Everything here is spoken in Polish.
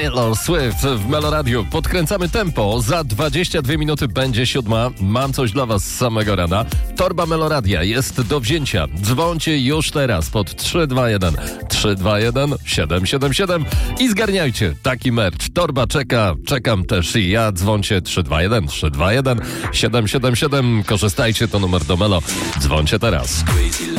Taylor Swift w Meloradiu. Podkręcamy tempo. Za 22 minuty będzie 7. Mam coś dla was z samego rana. Torba Meloradia jest do wzięcia. Dzwońcie już teraz pod 321 321 777 i zgarniajcie taki merch. Torba czeka, czekam też i ja. Dzwońcie 321 321 777. Korzystajcie, to numer do Melo. Dzwońcie teraz.